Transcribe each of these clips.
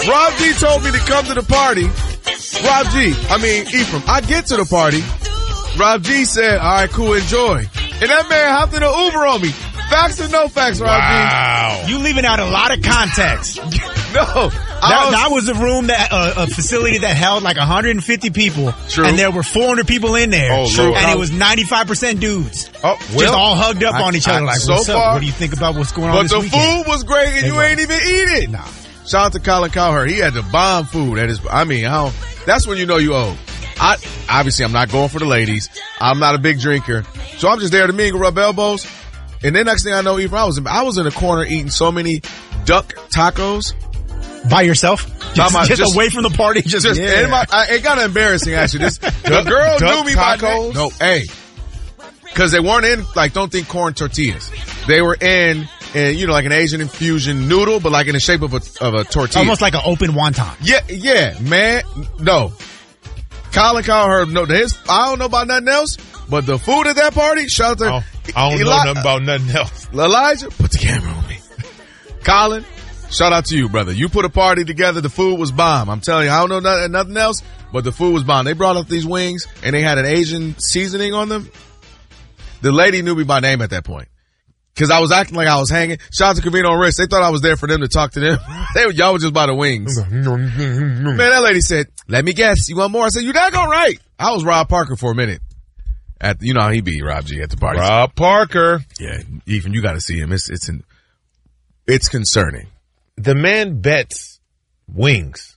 Rob G told me to come to the party. Ephraim, I get to the party. Rob G said, all right, cool, enjoy. And that man hopped in an Uber on me. Facts or no facts, Rob G? Wow. You leaving out a lot of context. No. That was a room a facility that held like 150 people. True. And there were 400 people in there. Oh, true. And it was 95% dudes. Oh, well, just all hugged up on each other like, so what's far, up? What do you think about what's going on this weekend? But the food was great and you ain't even eat it. Nah. Shout out to Colin Cowherd. He had the bomb food at his, that's when you know you owe. Obviously, I'm not going for the ladies. I'm not a big drinker. So I'm just there to mingle, rub elbows. And then next thing I know, Ephraim, I was in the corner eating so many duck tacos. By yourself? Just away from the party? It got embarrassing, actually. The girl knew me by name. No, because they weren't in, don't think corn tortillas. They were in, like an Asian infusion noodle, but like in the shape of a tortilla. Almost like an open wonton. Yeah, man. No. Colin Cowherd, I don't know about nothing else, but the food at that party, shout out to I don't know nothing about nothing else. Elijah, put the camera on me. Colin, shout out to you, brother. You put a party together, the food was bomb. I'm telling you, I don't know nothing else, but the food was bomb. They brought up these wings, and they had an Asian seasoning on them. The lady knew me by name at that point. Because I was acting like I was hanging. Shout out to Covino and Rich. They thought I was there for them to talk to them. Y'all was just by the wings. Man, that lady said, let me guess. You want more? I said, you daggone right. I was Rob Parker for a minute. You know how he be, Rob G, at the party. Rob Parker. Yeah, Ethan, you got to see him. It's concerning. The man bets wings.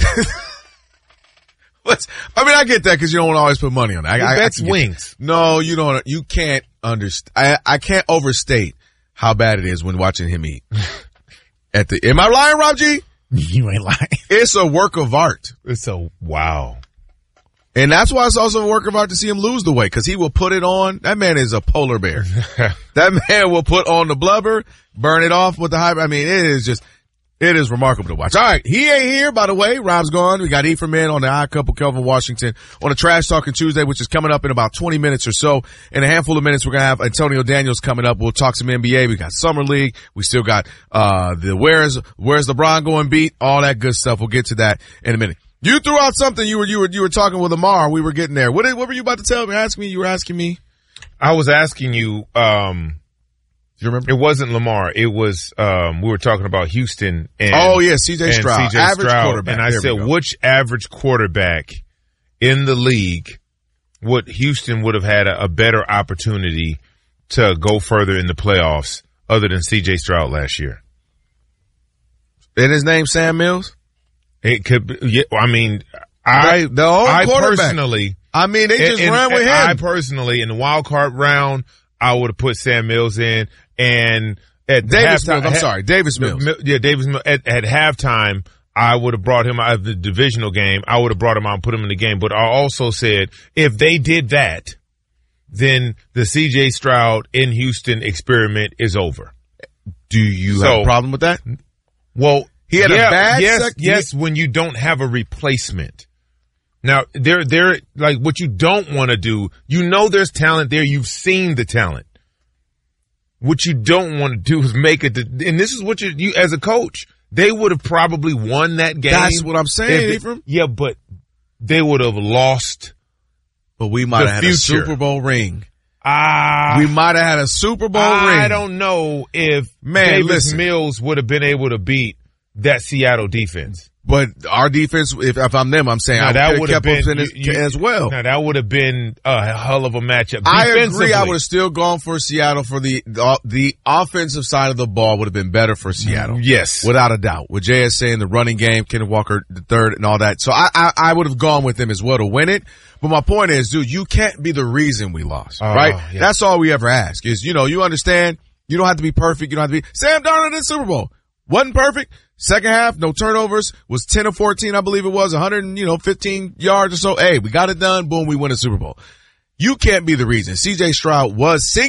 I get that because you don't want to always put money on it. He bets wings. No, you don't. You can't understand. I can't overstate how bad it is when watching him eat. Am I lying, Rob G? You ain't lying. It's a work of art. Wow. And that's why it's also a work of art to see him lose the weight, because he will put it on. That man is a polar bear. That man will put on the blubber, burn it off with the hype. It is remarkable to watch. All right, he ain't here, by the way. Rob's gone. We got Ephraim in on the Odd Couple, Kelvin Washington, on a Trash Talking Tuesday, which is coming up in about 20 minutes or so. In a handful of minutes, we're going to have Antonio Daniels coming up. We'll talk some NBA. We got Summer League. We still got the Where's LeBron Going beat, all that good stuff. We'll get to that in a minute. You threw out something. You were talking with Amar. We were getting there. What were you about to tell me? You were asking me. I was asking you. Do you remember? It wasn't Lamar. It was we were talking about Houston and C.J. Stroud, average quarterback. And I said, which average quarterback in the league would Houston would have had a better opportunity to go further in the playoffs other than C.J. Stroud last year? And his name's Sam Mills? It could be. Yeah, I personally. They just ran with him. I personally, in the wild card round, I would have put Sam Mills in, and at Davis Mills. Davis Mills. Davis Mills. At halftime, I would have brought him out of the divisional game. I would have brought him out and put him in the game. But I also said, if they did that, then the C.J. Stroud in Houston experiment is over. Do you have a problem with that? Well, he had a bad yes, when you don't have a replacement. Now, they're like what you don't want to do. You know there's talent there. You've seen the talent. What you don't want to do is make it. And this is what you as a coach, they would have probably won that game. That's what I'm saying, Ephraim. Yeah, but they would have lost. But we might have had a Super Bowl ring. We might have had a Super Bowl ring. I don't know if Davis Mills would have been able to beat that Seattle defense. But our defense, if I'm them, I'm saying I would have kept up as well. Now that would have been a hell of a matchup. I agree. I would have still gone for Seattle for the offensive side of the ball would have been better for Seattle. Yes, without a doubt. With JS saying the running game, Kenneth Walker the third, and all that. So I would have gone with them as well to win it. But my point is, dude, you can't be the reason we lost, right? Yeah. That's all we ever ask is, you understand. You don't have to be perfect. You don't have to be Sam Darnold in the Super Bowl. Wasn't perfect. Second half, no turnovers, was 10 of 14, I believe it was, 115 yards or so. Hey, we got it done. Boom, we win a Super Bowl. You can't be the reason. C.J. Stroud was